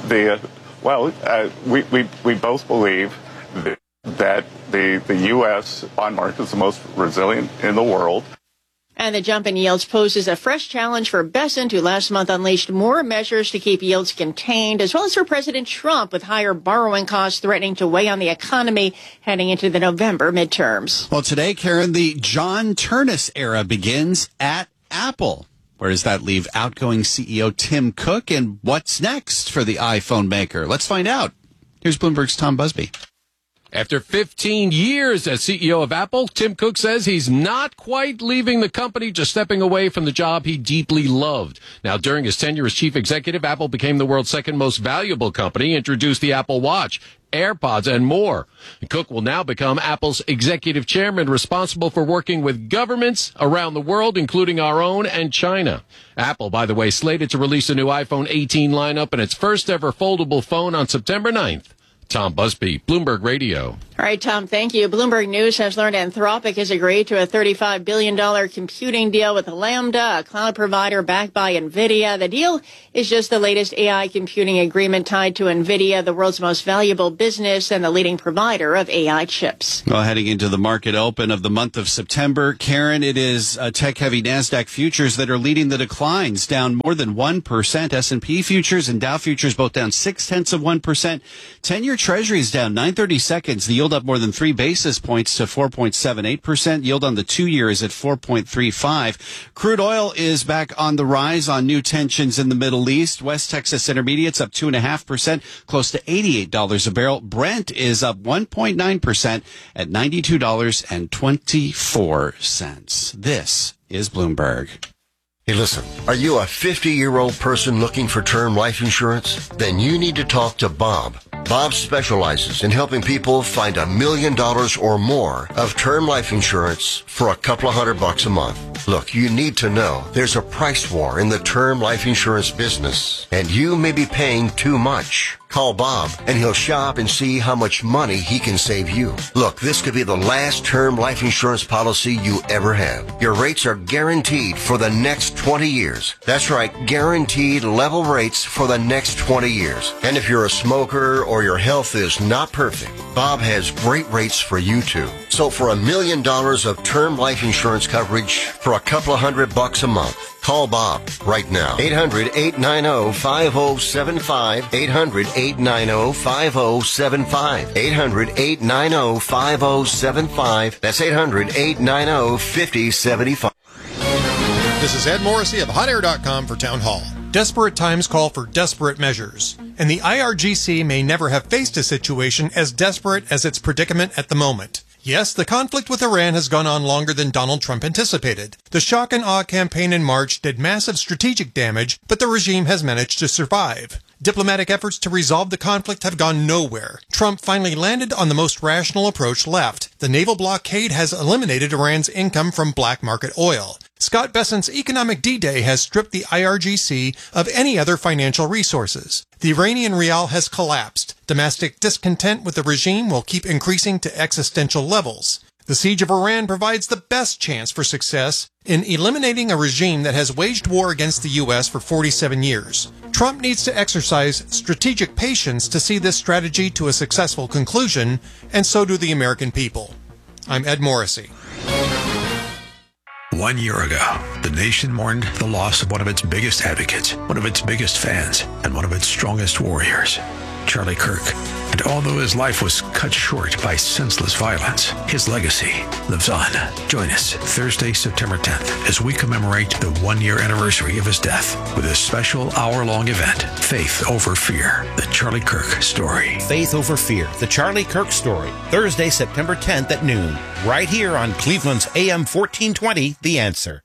We both believe that the U.S. bond market is the most resilient in the world. And the jump in yields poses a fresh challenge for Bessent, who last month unleashed more measures to keep yields contained, as well as for President Trump, with higher borrowing costs threatening to weigh on the economy heading into the November midterms. Well, today, Karen, the John Ternus era begins at Apple. Where does that leave outgoing CEO Tim Cook, and what's next for the iPhone maker? Let's find out. Here's Bloomberg's Tom Busby. After 15 years as CEO of Apple, Tim Cook says he's not quite leaving the company, just stepping away from the job he deeply loved. Now, during his tenure as chief executive, Apple became the world's second most valuable company, introduced the Apple Watch, AirPods, and more. Cook will now become Apple's executive chairman, responsible for working with governments around the world, including our own and China. Apple, by the way, slated to release a new iPhone 18 lineup and its first ever foldable phone on September 9th. Tom Busby, Bloomberg Radio. All right, Tom, thank you. Bloomberg News has learned Anthropic has agreed to a $35 billion computing deal with Lambda, a cloud provider backed by NVIDIA. The deal is just the latest AI computing agreement tied to NVIDIA, the world's most valuable business and the leading provider of AI chips. Well, heading into the market open of the month of September, Karen, it is tech-heavy NASDAQ futures that are leading the declines, down more than 1%. S&P futures and Dow futures both down 0.6%. 10-year Treasuries down 9/30 seconds. The yield up more than 3 basis points to 4.78%. Yield on the 2-year is at 4.35. Crude oil is back on the rise on new tensions in the Middle East. West Texas Intermediates up 2.5%, close to $88 a barrel. Brent is up 1.9% at $92.24. This is Bloomberg. Hey, listen, are you a 50-year-old person looking for term life insurance? Then you need to talk to Bob. Bob specializes in helping people find $1 million or more of term life insurance for a couple of $100 a month. Look, you need to know there's a price war in the term life insurance business, and you may be paying too much. Call Bob, and he'll shop and see how much money he can save you. Look, this could be the last term life insurance policy you ever have. Your rates are guaranteed for the next 20 years. That's right, guaranteed level rates for the next 20 years. And if you're a smoker or your health is not perfect, Bob has great rates for you too. So for $1 million of term life insurance coverage for a couple of $100 a month, call Bob right now. 800-890-5075. 800-890-5075. 800-890-5075. That's 800-890-5075. This is Ed Morrissey of HotAir.com for Town Hall. Desperate times call for desperate measures, and the IRGC may never have faced a situation as desperate as its predicament at the moment. Yes, the conflict with Iran has gone on longer than Donald Trump anticipated. The shock and awe campaign in March did massive strategic damage, but the regime has managed to survive. Diplomatic efforts to resolve the conflict have gone nowhere. Trump finally landed on the most rational approach left. The naval blockade has eliminated Iran's income from black market oil. Scott Bessent's Economic D-Day has stripped the IRGC of any other financial resources. The Iranian rial has collapsed. Domestic discontent with the regime will keep increasing to existential levels. The siege of Iran provides the best chance for success in eliminating a regime that has waged war against the U.S. for 47 years. Trump needs to exercise strategic patience to see this strategy to a successful conclusion, and so do the American people. I'm Ed Morrissey. 1 year ago, the nation mourned the loss of one of its biggest advocates, one of its biggest fans, and one of its strongest warriors, Charlie Kirk. And although his life was cut short by senseless violence, his legacy lives on. Join us Thursday, September 10th, as we commemorate the 1-year anniversary of his death with a special hour-long event, Faith Over Fear, the Charlie Kirk Story. Faith Over Fear, the Charlie Kirk Story, Thursday, September 10th at noon, right here on Cleveland's AM 1420, The Answer.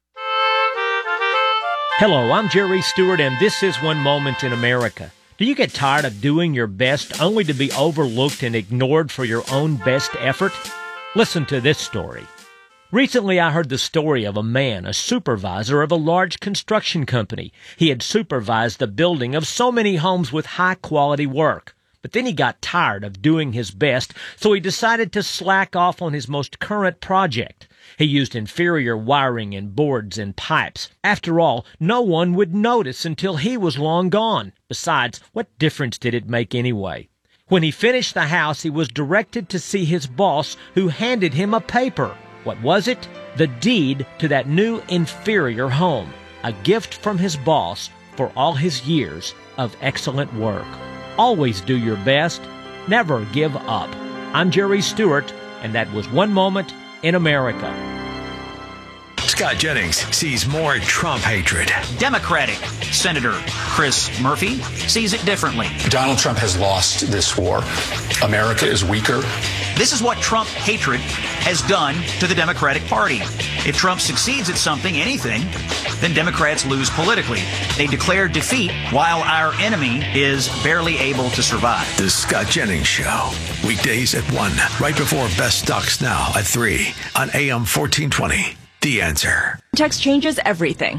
Hello, I'm Jerry Stewart, and this is One Moment in America. Do you get tired of doing your best only to be overlooked and ignored for your own best effort? Listen to this story. Recently, I heard the story of a man, a supervisor of a large construction company. He had supervised the building of so many homes with high-quality work. But then he got tired of doing his best, so he decided to slack off on his most current project. He used inferior wiring and boards and pipes. After all, no one would notice until he was long gone. Besides, what difference did it make anyway? When he finished the house, he was directed to see his boss, who handed him a paper. What was it? the deed to that new inferior home, a gift from his boss for all his years of excellent work. Always do your best. Never give up. I'm Jerry Stewart, and that was One Moment in America. Scott Jennings sees more Trump hatred. Democratic Senator Chris Murphy sees it differently. Donald Trump has lost this war. America is weaker. This is what Trump hatred has done to the Democratic Party. If Trump succeeds at something, anything, then Democrats lose politically. They declare defeat while our enemy is barely able to survive. The Scott Jennings Show. Weekdays at 1, right before Best Stocks Now at 3 on AM 1420. The Answer. Text changes everything.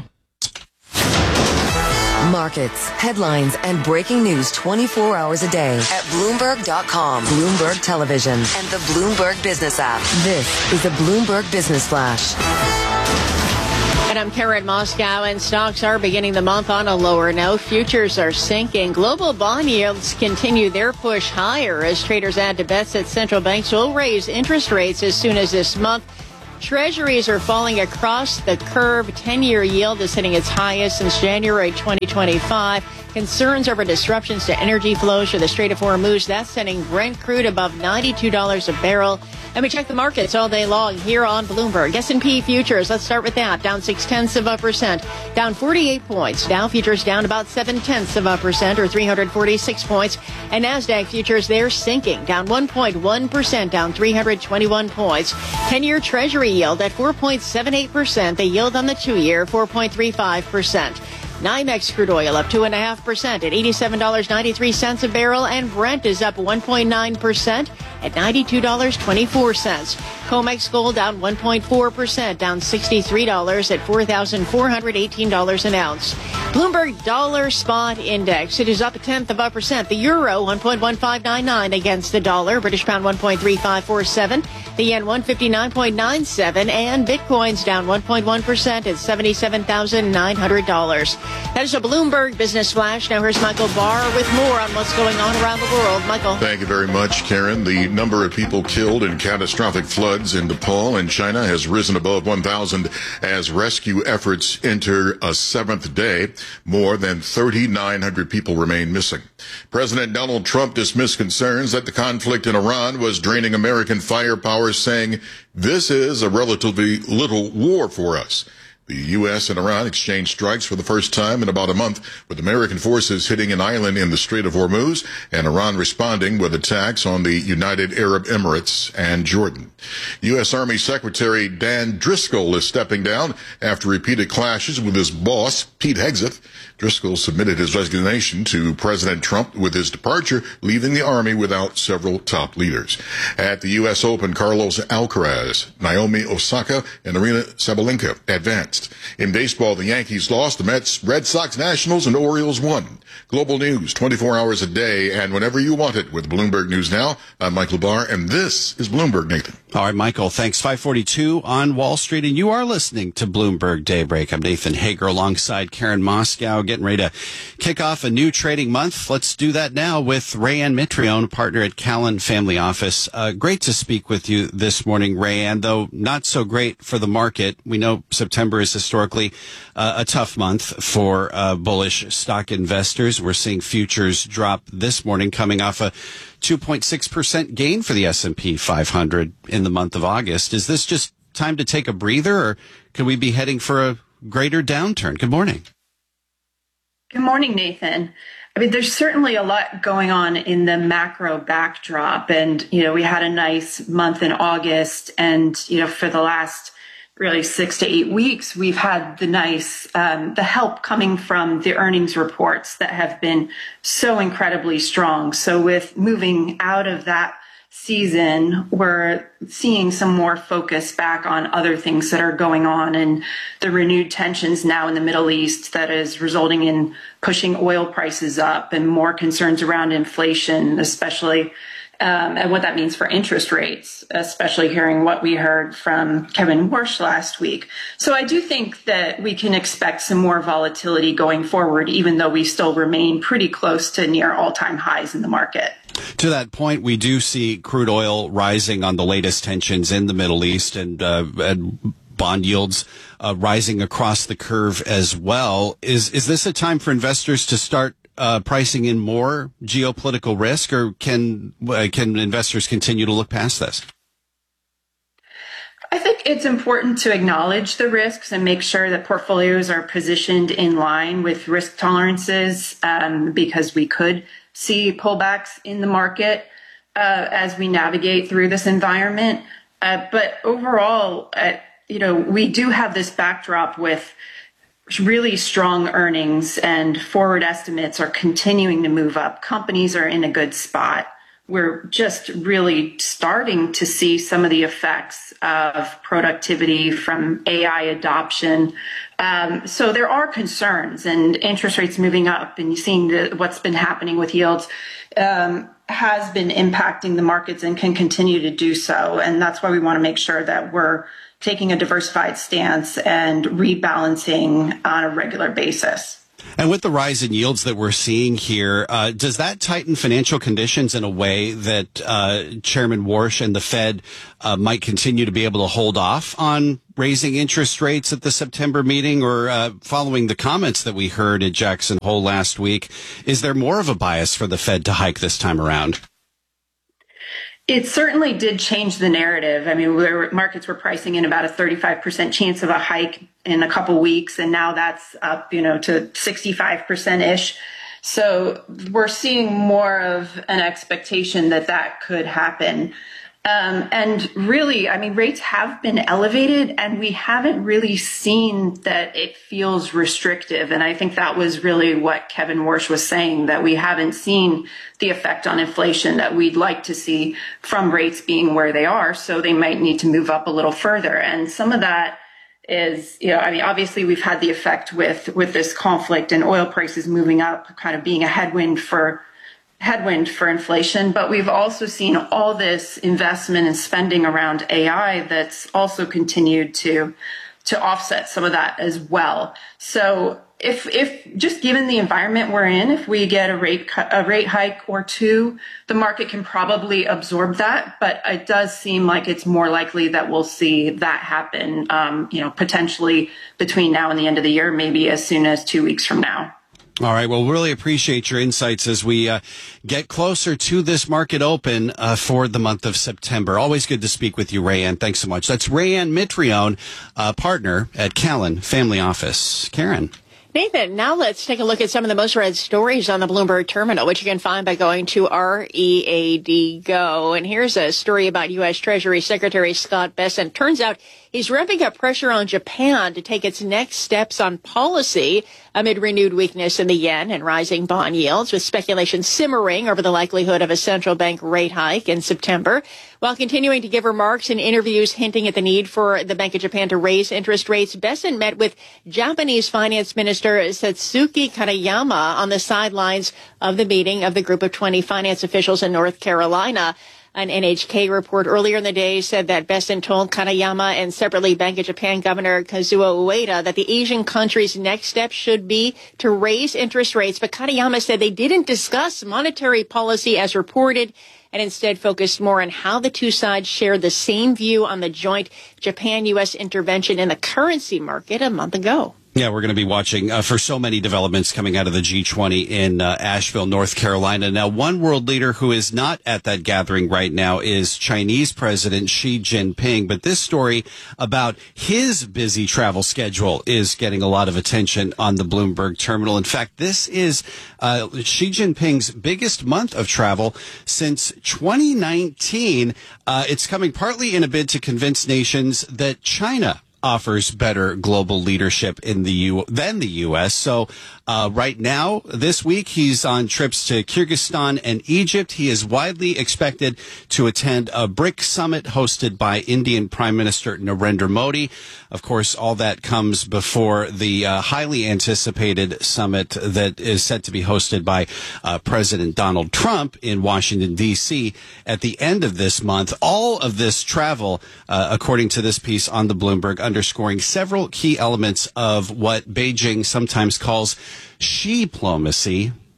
Markets, headlines, and breaking news 24 hours a day at Bloomberg.com, Bloomberg Television, and the Bloomberg Business app. This is a Bloomberg Business Flash. And I'm Karen Moscow, and stocks are beginning the month on a lower note. Futures are sinking. Global bond yields continue their push higher as traders add to bets that central banks will raise interest rates as soon as this month. Treasuries are falling across the curve. 10-year yield is hitting its highest since January 2025. Concerns over disruptions to energy flows through the Strait of Hormuz, that's sending Brent crude above $92 a barrel. And we check the markets all day long here on Bloomberg. S&P futures, let's start with that. Down 0.6%, down 48 points. Dow futures down about 0.7%, or 346 points. And NASDAQ futures, they're sinking, down 1.1%, down 321 points. 10-year Treasury yield at 4.78%. The yield on the 2-year, 4.35%. NYMEX crude oil up 2.5% at $87.93 a barrel, and Brent is up 1.9% at $92.24. COMEX gold down 1.4%, down $63 at $4,418 an ounce. Bloomberg Dollar Spot Index, it is up 0.1%. The euro 1.1599 against the dollar. British pound 1.3547. The yen 159.97, and Bitcoin's down 1.1% at $77,900. That is a Bloomberg Business Flash. Now here's Michael Barr with more on what's going on around the world. Michael. Thank you very much, Karen. The number of people killed in catastrophic floods in Nepal and China has risen above 1,000 as rescue efforts enter a 7th day. More than 3,900 people remain missing. President Donald Trump dismissed concerns that the conflict in Iran was draining American firepower, saying, "This is a relatively little war for us." The U.S. and Iran exchanged strikes for the first time in about a month, with American forces hitting an island in the Strait of Hormuz and Iran responding with attacks on the United Arab Emirates and Jordan. U.S. Army Secretary Dan Driscoll is stepping down after repeated clashes with his boss, Pete Hegseth. Driscoll submitted his resignation to President Trump, with his departure leaving the Army without several top leaders. At the U.S. Open, Carlos Alcaraz, Naomi Osaka, and Arina Sabalenka advanced. In baseball, the Yankees lost, the Mets, Red Sox, Nationals, and Orioles won. Global news 24 hours a day and whenever you want it with Bloomberg News Now. I'm Michael Barr, and this is Bloomberg, Nathan. All right, Michael, thanks. 542 on Wall Street, and you are listening to Bloomberg Daybreak. I'm Nathan Hager alongside Karen Moscow, getting ready to kick off a new trading month. Let's do that now with Rayanne Mitrione, partner at Callan Family Office. Great to speak with you this morning, Rayanne, though not so great for the market. We know September is historically a tough month for bullish stock investors. We're seeing futures drop this morning, coming off a 2.6% gain for the S&P 500 in the month of August. Is this just time to take a breather, or can we be heading for a greater downturn? Good morning. Good morning, Nathan. I mean, there's certainly a lot going on in the macro backdrop. And, we had a nice month in August. And, for the last really 6 to 8 weeks, we've had the help coming from the earnings reports that have been so incredibly strong. So with moving out of that season, we're seeing some more focus back on other things that are going on, and the renewed tensions now in the Middle East that is resulting in pushing oil prices up, and more concerns around inflation, especially and what that means for interest rates, especially hearing what we heard from Kevin Warsh last week. So I do think that we can expect some more volatility going forward, even though we still remain pretty close to near all-time highs in the market. To that point, we do see crude oil rising on the latest tensions in the Middle East, and bond yields rising across the curve as well. Is this a time for investors to start pricing in more geopolitical risk, or can investors continue to look past this? I think it's important to acknowledge the risks and make sure that portfolios are positioned in line with risk tolerances, because we could see pullbacks in the market as we navigate through this environment. But overall, we do have this backdrop with really strong earnings, and forward estimates are continuing to move up. Companies are in a good spot. We're just really starting to see some of the effects of productivity from AI adoption. So there are concerns, and interest rates moving up, and you're seeing what's been happening with yields has been impacting the markets and can continue to do so. And that's why we want to make sure that we're taking a diversified stance and rebalancing on a regular basis. And with the rise in yields that we're seeing here, does that tighten financial conditions in a way that Chairman Warsh and the Fed might continue to be able to hold off on raising interest rates at the September meeting? Or following the comments that we heard at Jackson Hole last week, is there more of a bias for the Fed to hike this time around? It certainly did change the narrative. I mean, markets were pricing in about a 35% chance of a hike in a couple weeks, and now that's up, to 65%-ish. So we're seeing more of an expectation that could happen. And really, I mean, rates have been elevated, and we haven't really seen that it feels restrictive. And I think that was really what Kevin Warsh was saying, that we haven't seen the effect on inflation that we'd like to see from rates being where they are. So they might need to move up a little further. And some of that is, obviously we've had the effect with this conflict and oil prices moving up, kind of being a headwind for inflation, but we've also seen all this investment and spending around AI that's also continued to offset some of that as well. So if just given the environment we're in, if we get a rate hike or two, the market can probably absorb that. But it does seem like it's more likely that we'll see that happen, potentially between now and the end of the year, maybe as soon as 2 weeks from now. All right. Well, really appreciate your insights as we get closer to this market open for the month of September. Always good to speak with you, Rayanne. Thanks so much. That's Rayanne Mitrione, partner at Callan Family Office. Karen. Nathan, now let's take a look at some of the most read stories on the Bloomberg terminal, which you can find by going to READ Go. And here's a story about U.S. Treasury Secretary Scott Bessent. Turns out he's revving up pressure on Japan to take its next steps on policy amid renewed weakness in the yen and rising bond yields, with speculation simmering over the likelihood of a central bank rate hike in September. While continuing to give remarks in interviews hinting at the need for the Bank of Japan to raise interest rates, Bessent met with Japanese Finance Minister Satsuki Katayama on the sidelines of the meeting of the group of 20 finance officials in North Carolina. An NHK report earlier in the day said that Bessent told Katayama and separately Bank of Japan Governor Kazuo Ueda that the Asian country's next step should be to raise interest rates. But Katayama said they didn't discuss monetary policy as reported, and instead focused more on how the two sides shared the same view on the joint Japan-U.S. intervention in the currency market a month ago. Yeah, we're going to be watching for so many developments coming out of the G20 in Asheville, North Carolina. Now, one world leader who is not at that gathering right now is Chinese President Xi Jinping. But this story about his busy travel schedule is getting a lot of attention on the Bloomberg terminal. In fact, this is Xi Jinping's biggest month of travel since 2019. It's coming partly in a bid to convince nations that China offers better global leadership in than the U.S. So right now, this week, he's on trips to Kyrgyzstan and Egypt. He is widely expected to attend a BRIC summit hosted by Indian Prime Minister Narendra Modi. Of course, all that comes before the highly anticipated summit that is set to be hosted by President Donald Trump in Washington, D.C. at the end of this month. All of this travel, according to this piece on the Bloomberg, underscoring several key elements of what Beijing sometimes calls Xi-plomacy.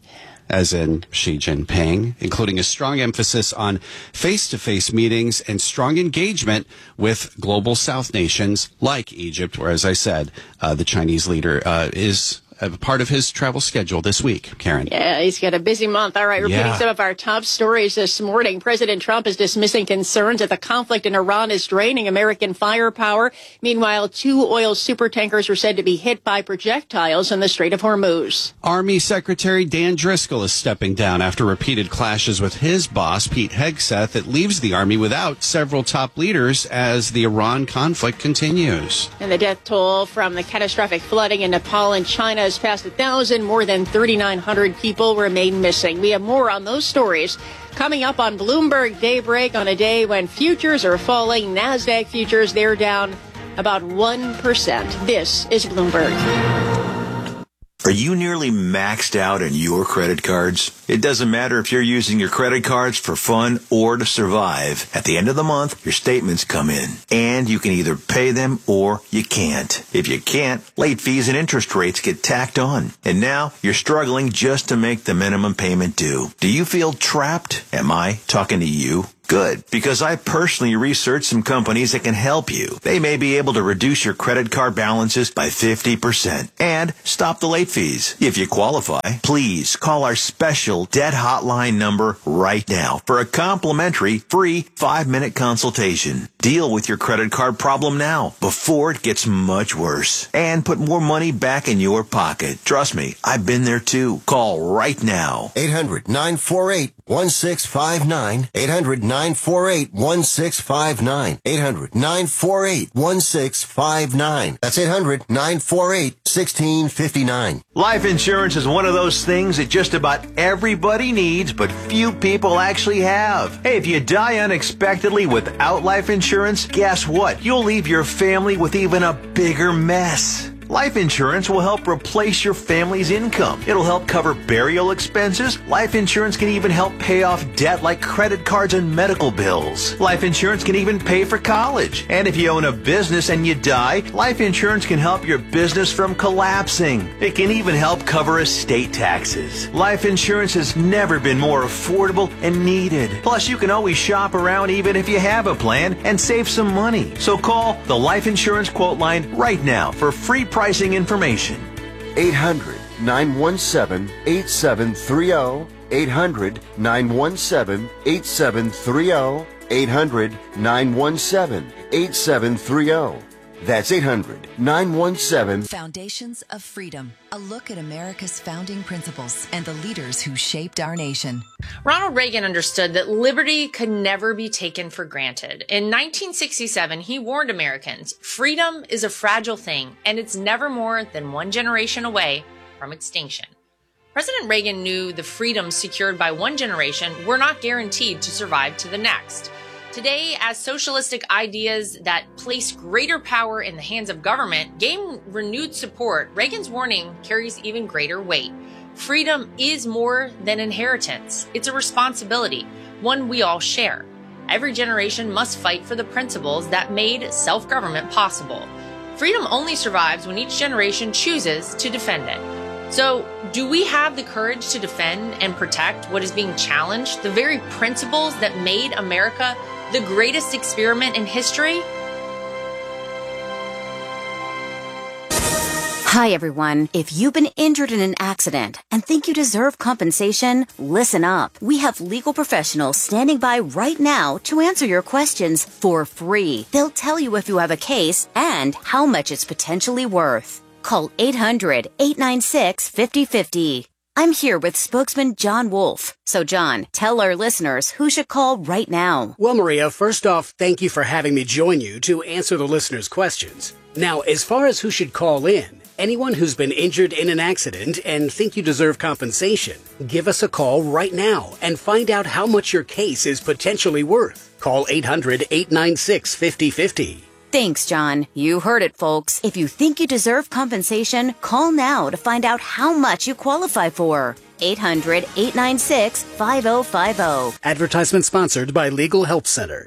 as in Xi Jinping, including a strong emphasis on face-to-face meetings and strong engagement with global South nations like Egypt, where, as I said, the Chinese leader is a part of his travel schedule this week. Karen. Yeah, he's got a busy month. All right, repeating some of our top stories this morning. President Trump is dismissing concerns that the conflict in Iran is draining American firepower. Meanwhile, 2 oil supertankers were said to be hit by projectiles in the Strait of Hormuz. Army Secretary Dan Driscoll is stepping down after repeated clashes with his boss, Pete Hegseth. It leaves the Army without several top leaders as the Iran conflict continues. And the death toll from the catastrophic flooding in Nepal and China has passed 1,000. More than 3,900 people remain missing. We have more on those stories coming up on Bloomberg Daybreak on a day when futures are falling. NASDAQ futures, they're down about 1%. This is Bloomberg. Are you nearly maxed out on your credit cards? It doesn't matter if you're using your credit cards for fun or to survive. At the end of the month, your statements come in, and you can either pay them or you can't. If you can't, late fees and interest rates get tacked on. And now you're struggling just to make the minimum payment due. Do you feel trapped? Am I talking to you? Good, because I personally researched some companies that can help you. They may be able to reduce your credit card balances by 50% and stop the late fees. If you qualify, please call our special debt hotline number right now for a complimentary free 5-minute consultation. Deal with your credit card problem now before it gets much worse and put more money back in your pocket. Trust me, I've been there too. Call right now. 800-948-1659. 800-948-1659. 800-948-1659. That's 800-948-1659. Life insurance is one of those things that just about everybody needs, but few people actually have. Hey, if you die unexpectedly without life insurance, guess what? You'll leave your family with even a bigger mess. Life insurance will help replace your family's income. It'll help cover burial expenses. Life insurance can even help pay off debt like credit cards and medical bills. Life insurance can even pay for college. And if you own a business and you die, life insurance can help your business from collapsing. It can even help cover estate taxes. Life insurance has never been more affordable and needed. Plus, you can always shop around even if you have a plan and save some money. So call the Life Insurance Quote Line right now for free pricing information. 800-917-8730. 800-917-8730. 800-917-8730. That's 800-917. Foundations of Freedom. A look at America's founding principles and the leaders who shaped our nation. Ronald Reagan understood that liberty could never be taken for granted. In 1967, he warned Americans, freedom is a fragile thing, and it's never more than one generation away from extinction. President Reagan knew the freedoms secured by one generation were not guaranteed to survive to the next. Today, as socialistic ideas that place greater power in the hands of government gain renewed support, Reagan's warning carries even greater weight. Freedom is more than inheritance. It's a responsibility, one we all share. Every generation must fight for the principles that made self-government possible. Freedom only survives when each generation chooses to defend it. So, do we have the courage to defend and protect what is being challenged, the very principles that made America the greatest experiment in history? Hi, everyone. If you've been injured in an accident and think you deserve compensation, listen up. We have legal professionals standing by right now to answer your questions for free. They'll tell you if you have a case and how much it's potentially worth. Call 800-896-5050. I'm here with spokesman John Wolf. So, John, tell our listeners who should call right now. Well, Maria, first off, thank you for having me join you to answer the listeners' questions. Now, as far as who should call in, anyone who's been injured in an accident and think you deserve compensation, give us a call right now and find out how much your case is potentially worth. Call 800-896-5050. Thanks, John. You heard it, folks. If you think you deserve compensation, call now to find out how much you qualify for. 800-896-5050. Advertisement sponsored by Legal Help Center.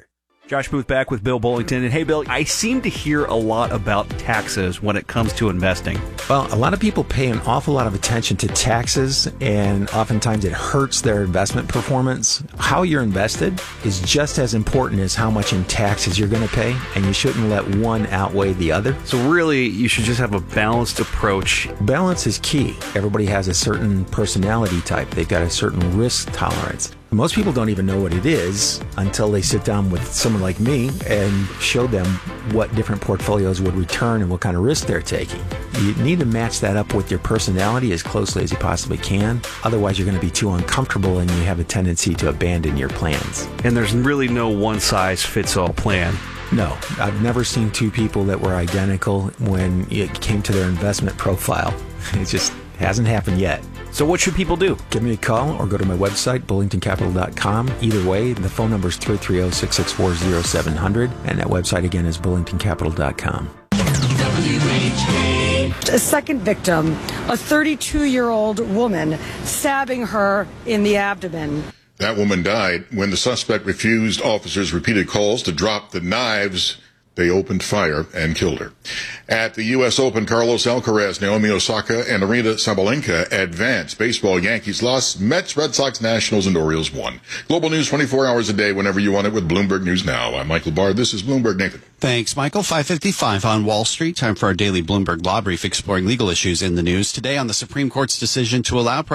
Josh Booth back with Bill Bullington. And hey, Bill, I seem to hear a lot about taxes when it comes to investing. Well, a lot of people pay an awful lot of attention to taxes, and oftentimes it hurts their investment performance. How you're invested is just as important as how much in taxes you're going to pay, and you shouldn't let one outweigh the other. So really, you should just have a balanced approach. Balance is key. Everybody has a certain personality type. They've got a certain risk tolerance. Most people don't even know what it is until they sit down with someone like me and show them what different portfolios would return and what kind of risk they're taking. You need to match that up with your personality as closely as you possibly can. Otherwise, you're going to be too uncomfortable and you have a tendency to abandon your plans. And there's really no one-size-fits-all plan. No, I've never seen two people that were identical when it came to their investment profile. It just hasn't happened yet. So what should people do? Give me a call or go to my website, bullingtoncapital.com. Either way, the phone number is 330-664-0700, and that website again is bullingtoncapital.com. A second victim, a 32-year-old woman, stabbing her in the abdomen. That woman died when the suspect refused officers' repeated calls to drop the knives. They opened fire and killed her. At the U.S. Open, Carlos Alcaraz, Naomi Osaka, and Aryna Sabalenka advanced. Baseball, Yankees lost. Mets, Red Sox, Nationals, and Orioles won. Global news 24 hours a day whenever you want it with Bloomberg News Now. I'm Michael Barr. This is Bloomberg Nathan. Thanks, Michael. 5:55 on Wall Street. Time for our daily Bloomberg Law Brief exploring legal issues in the news. Today on the Supreme Court's decision to allow